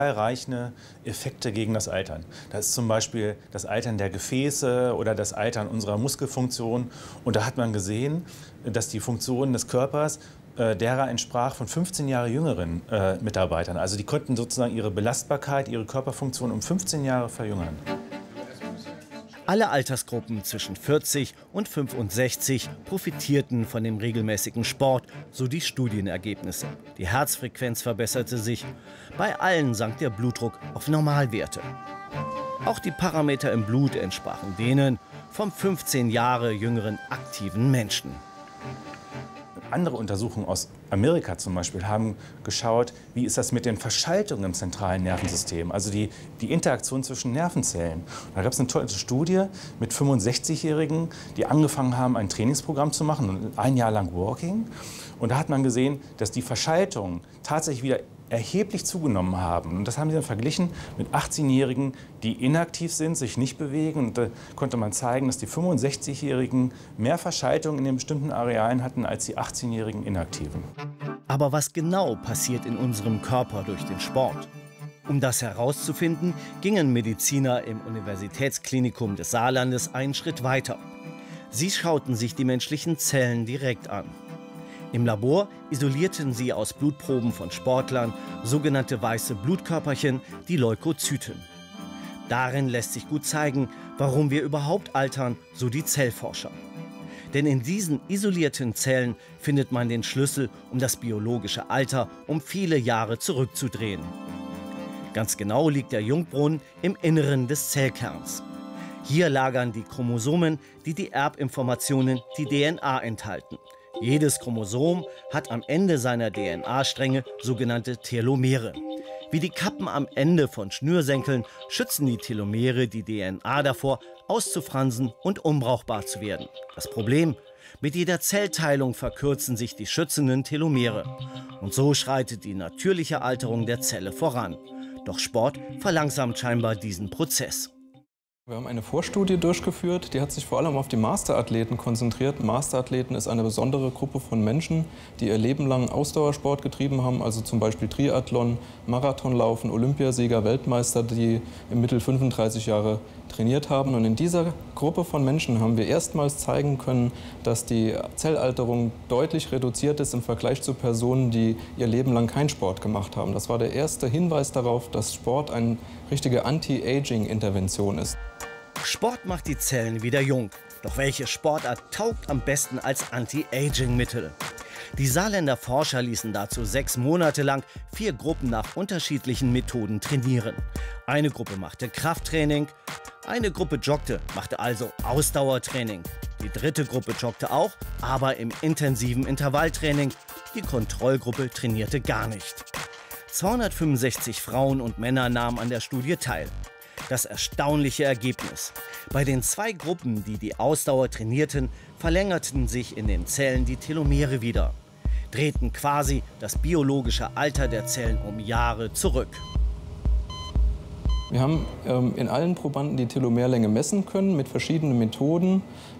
zahlreiche Effekte gegen das Altern. Das ist zum Beispiel das Altern der Gefäße oder das Altern unserer Muskelfunktion. Und da hat man gesehen, dass die Funktion des Körpers derer entsprach von 15 Jahre jüngeren Mitarbeitern. Also die konnten sozusagen ihre Belastbarkeit, ihre Körperfunktion um 15 Jahre verjüngern. Alle Altersgruppen zwischen 40 und 65 profitierten von dem regelmäßigen Sport, so die Studienergebnisse. Die Herzfrequenz verbesserte sich. Bei allen sank der Blutdruck auf Normalwerte. Auch die Parameter im Blut entsprachen denen vom 15 Jahre jüngeren aktiven Menschen. Andere Untersuchungen aus Amerika zum Beispiel haben geschaut, wie ist das mit den Verschaltungen im zentralen Nervensystem, also die Interaktion zwischen Nervenzellen. Und da gab es eine tolle Studie mit 65-Jährigen, die angefangen haben, ein Trainingsprogramm zu machen, ein Jahr lang Walking. Und da hat man gesehen, dass die Verschaltungen tatsächlich wieder erheblich zugenommen haben. Und das haben sie dann verglichen mit 18-Jährigen, die inaktiv sind, sich nicht bewegen. Und da konnte man zeigen, dass die 65-Jährigen mehr Verschaltungen in den bestimmten Arealen hatten als die 18-Jährigen Inaktiven. Aber was genau passiert in unserem Körper durch den Sport? Um das herauszufinden, gingen Mediziner im Universitätsklinikum des Saarlandes einen Schritt weiter. Sie schauten sich die menschlichen Zellen direkt an. Im Labor isolierten sie aus Blutproben von Sportlern sogenannte weiße Blutkörperchen, die Leukozyten. Darin lässt sich gut zeigen, warum wir überhaupt altern, so die Zellforscher. Denn in diesen isolierten Zellen findet man den Schlüssel, um das biologische Alter um viele Jahre zurückzudrehen. Ganz genau liegt der Jungbrunnen im Inneren des Zellkerns. Hier lagern die Chromosomen, die die Erbinformationen, die DNA enthalten. Jedes Chromosom hat am Ende seiner DNA-Stränge sogenannte Telomere. Wie die Kappen am Ende von Schnürsenkeln schützen die Telomere die DNA davor, auszufransen und unbrauchbar zu werden. Das Problem: Mit jeder Zellteilung verkürzen sich die schützenden Telomere. Und so schreitet die natürliche Alterung der Zelle voran. Doch Sport verlangsamt scheinbar diesen Prozess. Wir haben eine Vorstudie durchgeführt, die hat sich vor allem auf die Masterathleten konzentriert. Masterathleten ist eine besondere Gruppe von Menschen, die ihr Leben lang Ausdauersport getrieben haben, also zum Beispiel Triathlon, Marathonlaufen, Olympiasieger, Weltmeister, die im Mittel 35 Jahre trainiert haben. Und in dieser Gruppe von Menschen haben wir erstmals zeigen können, dass die Zellalterung deutlich reduziert ist im Vergleich zu Personen, die ihr Leben lang keinen Sport gemacht haben. Das war der erste Hinweis darauf, dass Sport eine richtige Anti-Aging-Intervention ist. Sport macht die Zellen wieder jung. Doch welche Sportart taugt am besten als Anti-Aging-Mittel? Die Saarländer Forscher ließen dazu 6 Monate lang 4 Gruppen nach unterschiedlichen Methoden trainieren. Eine Gruppe machte Krafttraining, eine Gruppe joggte, machte also Ausdauertraining. Die dritte Gruppe joggte auch, aber im intensiven Intervalltraining. Die Kontrollgruppe trainierte gar nicht. 265 Frauen und Männer nahmen an der Studie teil. Das erstaunliche Ergebnis: Bei den 2 Gruppen, die die Ausdauer trainierten, verlängerten sich in den Zellen die Telomere wieder, drehten quasi das biologische Alter der Zellen um Jahre zurück. Wir haben in allen Probanden die Telomerlänge messen können mit verschiedenen Methoden.